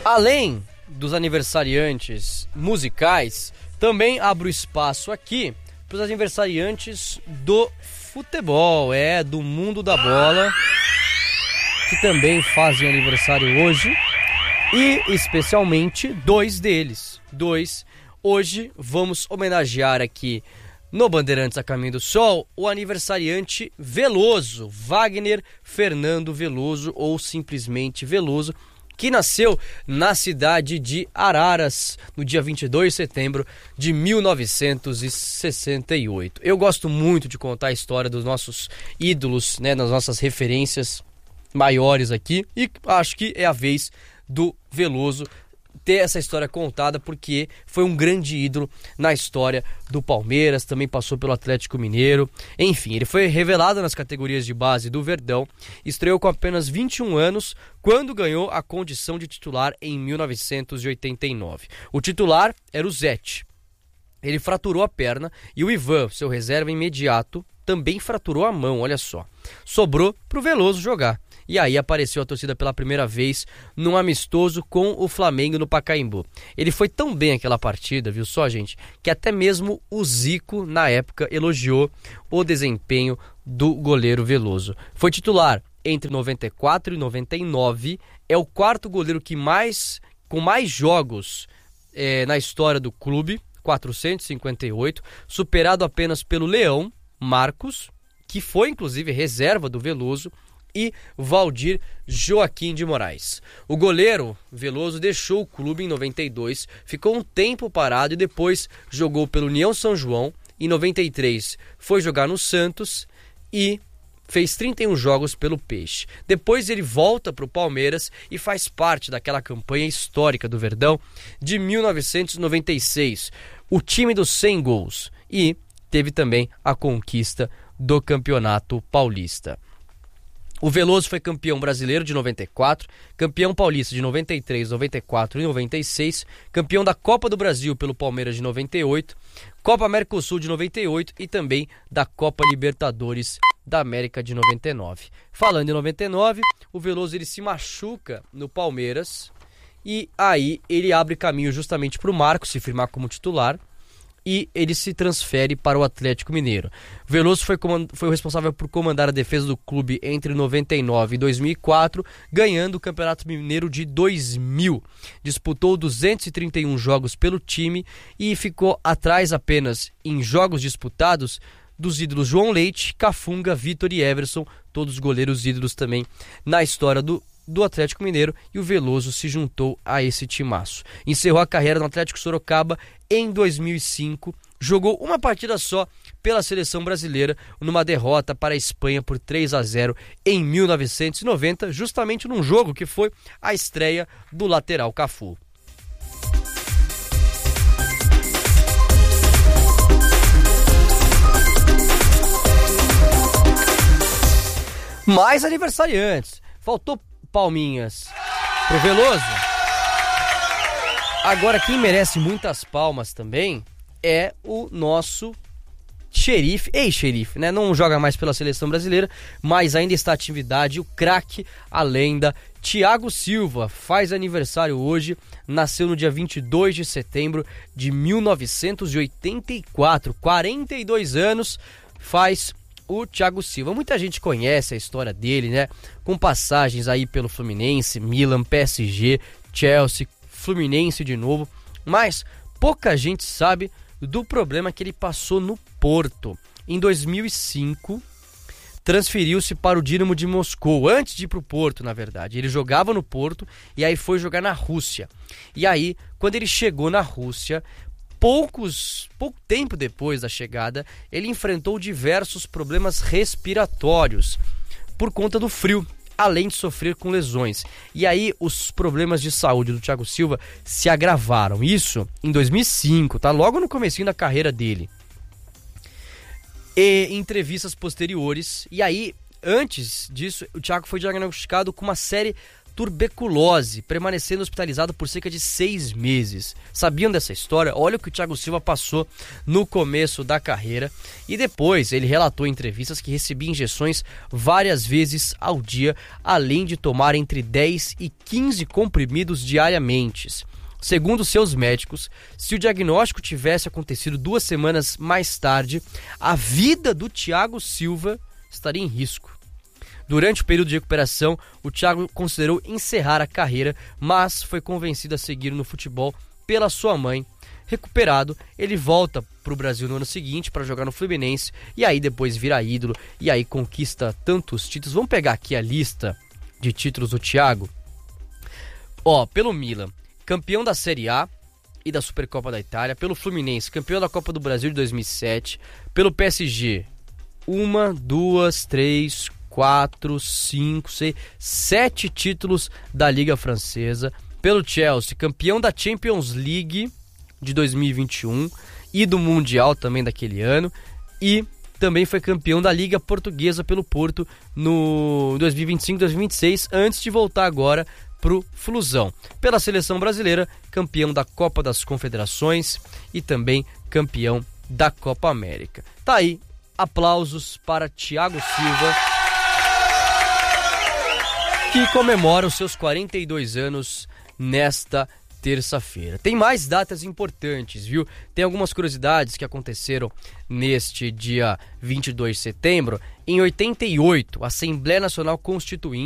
Além dos aniversariantes musicais, também abro espaço aqui para os aniversariantes do futebol, do mundo da bola, que também fazem aniversário hoje, e especialmente dois deles. Hoje vamos homenagear aqui no Bandeirantes a Caminho do Sol o aniversariante Veloso, Wagner Fernando Veloso, ou simplesmente Veloso, que nasceu na cidade de Araras no dia 22 de setembro de 1968. Eu gosto muito de contar a história dos nossos ídolos, das nossas referências maiores aqui, e acho que é a vez do Veloso ter essa história contada, porque foi um grande ídolo na história do Palmeiras, também passou pelo Atlético Mineiro. Enfim, ele foi revelado nas categorias de base do Verdão, estreou com apenas 21 anos quando ganhou a condição de titular em 1989. O titular era o Zete. Ele fraturou a perna e o Ivan, seu reserva imediato, também fraturou a mão, olha só. Sobrou pro Veloso jogar. E aí apareceu a torcida pela primeira vez num amistoso com o Flamengo no Pacaembu. Ele foi tão bem aquela partida, viu só, gente, que até mesmo o Zico, na época, elogiou o desempenho do goleiro Veloso. Foi titular entre 94 e 99, é o quarto goleiro com mais jogos na história do clube, 458, superado apenas pelo Leão Marcos, que foi inclusive reserva do Veloso, e Valdir Joaquim de Moraes. O goleiro Veloso deixou o clube em 92, ficou um tempo parado e depois jogou pelo União São João. Em 93 foi jogar no Santos e fez 31 jogos pelo Peixe. Depois ele volta para o Palmeiras e faz parte daquela campanha histórica do Verdão de 1996, o time dos 100 gols, e teve também a conquista do Campeonato Paulista. O Veloso foi campeão brasileiro de 94, campeão paulista de 93, 94 e 96, campeão da Copa do Brasil pelo Palmeiras de 98, Copa Mercosul de 98 e também da Copa Libertadores da América de 99. Falando em 99, o Veloso ele se machuca no Palmeiras e aí ele abre caminho justamente para o Marcos se firmar como titular, e ele se transfere para o Atlético Mineiro. Veloso foi o responsável por comandar a defesa do clube entre 99 e 2004, ganhando o Campeonato Mineiro de 2000. Disputou 231 jogos pelo time e ficou atrás apenas em jogos disputados dos ídolos João Leite, Cafunga, Vitor e Everson, todos goleiros ídolos também na história do Atlético Mineiro, e o Veloso se juntou a esse timaço. Encerrou a carreira no Atlético Sorocaba em 2005, jogou uma partida só pela seleção brasileira numa derrota para a Espanha por 3-0 em 1990, justamente num jogo que foi a estreia do lateral Cafu. Mais aniversariantes. Faltou palminhas pro Veloso. Agora, quem merece muitas palmas também é o nosso xerife, ex-xerife, Não joga mais pela seleção brasileira, mas ainda está em atividade, o craque, a lenda, Thiago Silva, faz aniversário hoje, nasceu no dia 22 de setembro de 1984, 42 anos, faz o Thiago Silva. Muita gente conhece a história dele, com passagens aí pelo Fluminense, Milan, PSG, Chelsea, Fluminense de novo, mas pouca gente sabe do problema que ele passou no Porto. Em 2005, transferiu-se para o Dinamo de Moscou, antes de ir para o Porto, na verdade. Ele jogava no Porto e aí foi jogar na Rússia. E aí, quando ele chegou na Rússia, pouco tempo depois da chegada, ele enfrentou diversos problemas respiratórios por conta do frio, além de sofrer com lesões. E aí os problemas de saúde do Thiago Silva se agravaram. Isso em 2005, logo no comecinho da carreira dele. E em entrevistas posteriores, e aí antes disso, o Thiago foi diagnosticado com uma série tuberculose, permanecendo hospitalizado por cerca de 6 meses. Sabiam dessa história? Olha o que o Thiago Silva passou no começo da carreira. E depois ele relatou em entrevistas que recebia injeções várias vezes ao dia, além de tomar entre 10 e 15 comprimidos diariamente. Segundo seus médicos, se o diagnóstico tivesse acontecido 2 semanas mais tarde, a vida do Thiago Silva estaria em risco. Durante o período de recuperação, o Thiago considerou encerrar a carreira, mas foi convencido a seguir no futebol pela sua mãe. Recuperado, ele volta para o Brasil no ano seguinte para jogar no Fluminense e aí depois vira ídolo e aí conquista tantos títulos. Vamos pegar aqui a lista de títulos do Thiago. Pelo Milan, campeão da Série A e da Supercopa da Itália. Pelo Fluminense, campeão da Copa do Brasil de 2007. Pelo PSG, 1, 2, 3, 4, 5, 6, 7 títulos da Liga Francesa. Pelo Chelsea, campeão da Champions League de 2021 e do Mundial também daquele ano. E também foi campeão da Liga Portuguesa pelo Porto no 2025-2026, antes de voltar agora pro Flusão. Pela seleção brasileira, campeão da Copa das Confederações e também campeão da Copa América. Tá aí, aplausos para Thiago Silva, que comemora os seus 42 anos nesta terça-feira. Tem mais datas importantes, viu? Tem algumas curiosidades que aconteceram neste dia 22 de setembro. Em 88, a Assembleia Nacional Constituinte